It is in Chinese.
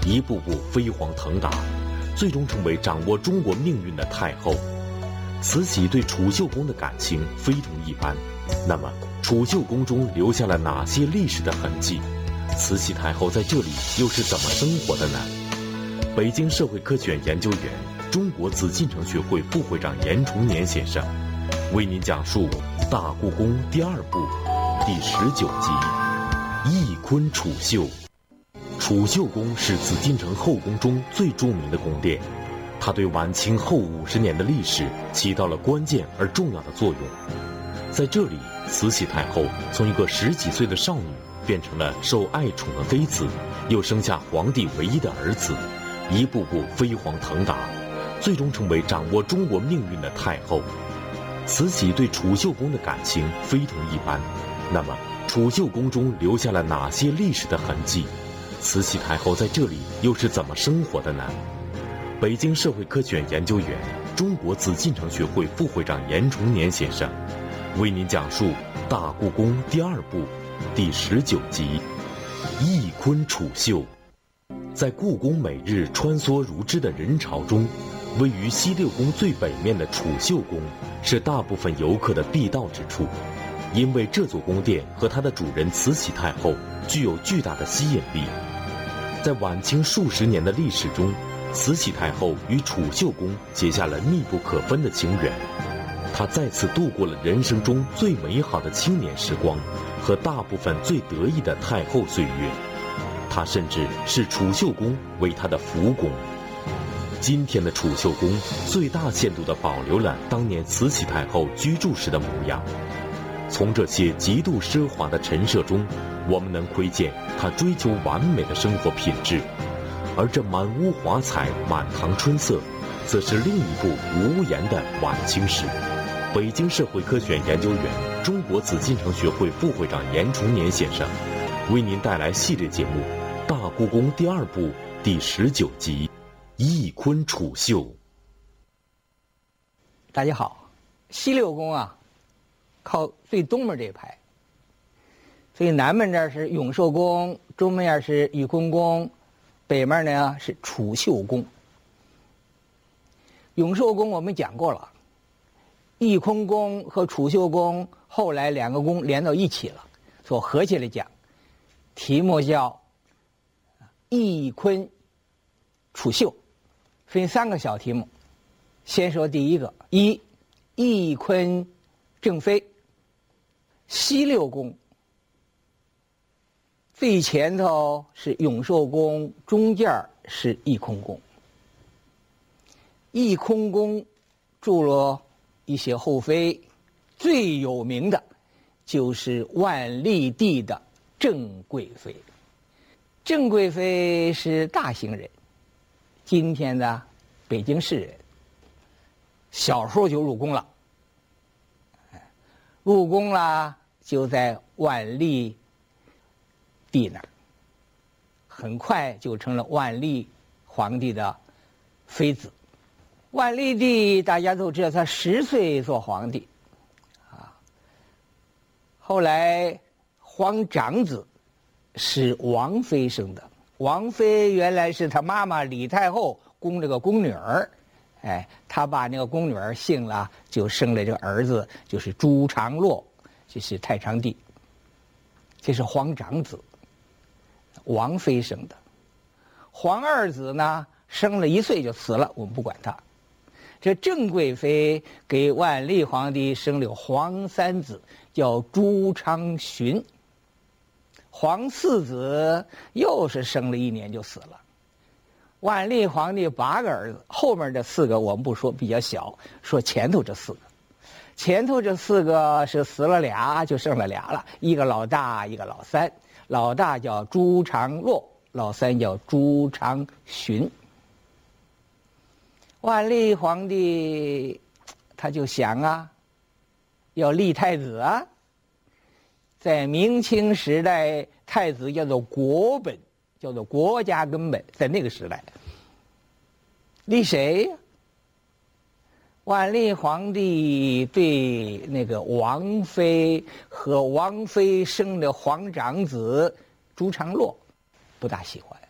一步步飞黄腾达，最终成为掌握中国命运的太后。慈禧对储秀宫的感情非同一般，那么储秀宫中留下了哪些历史的痕迹？慈禧太后在这里又是怎么生活的呢？北京社会科学院研究员、中国紫禁城学会副会长严崇年先生为您讲述《大故宫》第2部第19集《翊坤储秀》。储秀宫是紫禁城后宫中最著名的宫殿，它对晚清后50年的历史起到了关键而重要的作用。在这里，慈禧太后从一个10几岁的少女变成了受爱宠的妃子，又生下皇帝唯一的儿子，一步步飞黄腾达，最终成为掌握中国命运的太后。慈禧对储秀宫的感情非同一般，那么储秀宫中留下了哪些历史的痕迹？慈禧太后在这里又是怎么生活的呢？北京社会科学院研究员、中国紫禁城学会副会长严崇年先生为您讲述《大故宫》第2部第19集《翊坤储秀》。在故宫每日穿梭如织的人潮中，位于西六宫最北面的储秀宫是大部分游客的必到之处，因为这座宫殿和它的主人慈禧太后具有巨大的吸引力。在晚清数十年的历史中，慈禧太后与储秀宫结下了密不可分的情缘，她再次度过了人生中最美好的青年时光和大部分最得意的太后岁月。她甚至视储秀宫为她的福宫。今天的储秀宫最大限度地保留了当年慈禧太后居住时的模样。从这些极度奢华的陈设中，我们能窥见她追求完美的生活品质。而这满屋华彩、满堂春色，则是另一部无言的晚清史。北京社会科学院研究员、中国紫禁城学会副会长严崇年先生为您带来系列节目《大故宫》第2部第19集《翊坤储秀》。 大家好，西六宫啊，靠最东面这一排，所以南面这儿是永寿宫，中面是翊坤宫，北面呢是储秀宫。永寿宫我们讲过了，翊坤宫和储秀宫后来2个宫连到一起了，所以合起来讲，题目叫翊坤储秀，分3个小题目。先说第一个，翊坤正妃。西六宫最前头是永寿宫，中间是翊坤宫。翊坤宫住了一些后妃，最有名的就是万历帝的郑贵妃。郑贵妃是大兴人，今天的北京市人，小时候就入宫了。入宫了就在万历帝那儿，很快就成了万历皇帝的妃子。万历帝大家都知道，他10岁做皇帝，后来皇长子是王妃生的。王妃原来是他妈妈李太后宫这个宫女儿，他把那个宫女儿姓了，就生了这个儿子，就是朱常洛，就是太常帝。这是皇长子，王妃生的。皇二子呢，生了1岁就死了，我们不管他。这郑贵妃给万历皇帝生了皇三子，叫朱常洵。皇四子又是生了1年就死了。万历皇帝8个儿子，后面这4个我们不说，比较小，说前头这4个。前头这4个是死了俩，就剩了俩了，一个老大，一个老三。老大叫朱常洛，老三叫朱常洵。万历皇帝他就想啊，要立太子啊。在明清时代，太子叫做国本，叫做国家根本，在那个时代立谁呀？万历皇帝对那个王妃和王妃生的皇长子朱常洛不大喜欢，